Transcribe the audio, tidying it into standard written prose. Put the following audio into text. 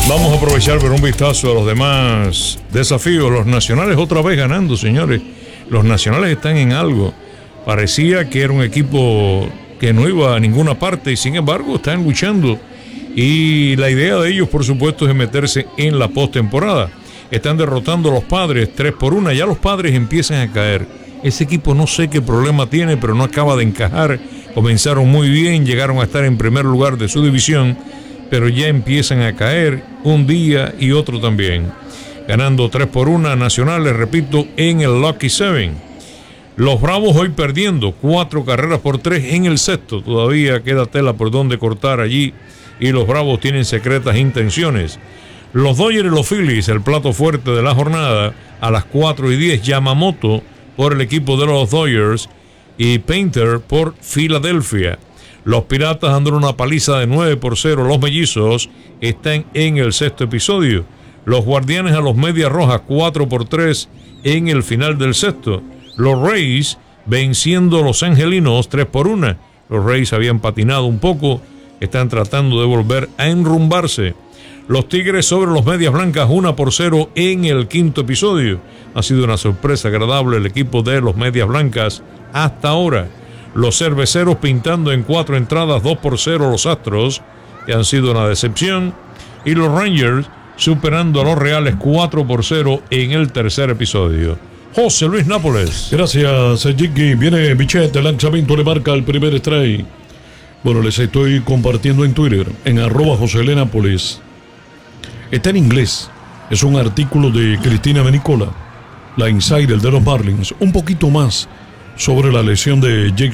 Vamos a aprovechar ver un vistazo a los demás desafíos. Los nacionales otra vez ganando, señores. Los nacionales están en algo. Parecía que era un equipo que no iba a ninguna parte y sin embargo están luchando. Y la idea de ellos, por supuesto, es meterse en la postemporada. Están derrotando a los Padres 3-1. Ya los Padres empiezan a caer. Ese equipo no sé qué problema tiene, pero no acaba de encajar. Comenzaron muy bien, llegaron a estar en primer lugar de su división, pero ya empiezan a caer un día y otro también. Ganando 3-1 a Nacionales, repito, en el Lucky Seven. Los Bravos hoy perdiendo 4-3 en el sexto. Todavía queda tela por donde cortar allí y los Bravos tienen secretas intenciones. Los Dodgers y los Phillies, el plato fuerte de la jornada, a las 4:10, Yamamoto por el equipo de los Dodgers y Painter por Filadelfia. Los Piratas dando una paliza de 9-0. Los Mellizos están en el sexto episodio. Los Guardianes a los Medias Rojas 4-3 en el final del sexto. Los Rays venciendo a los Angelinos 3-1. Los Rays habían patinado un poco, están tratando de volver a enrumbarse. Los Tigres sobre los Medias Blancas 1-0 en el quinto episodio. Ha sido una sorpresa agradable el equipo de los Medias Blancas hasta ahora. Los Cerveceros pintando en 4 entradas 2-0 los Astros, que han sido una decepción. Y los Rangers superando a los Reales 4-0 en el tercer episodio. José Luis Nápoles. Gracias, Jiggy. Viene Bichette, el lanzamiento le marca el primer strike. Bueno, les estoy compartiendo en Twitter, en @JoséLNápoles. Está en inglés. Es un artículo de Cristina Benicola, la insider de los Marlins. Un poquito más sobre la lesión de Jake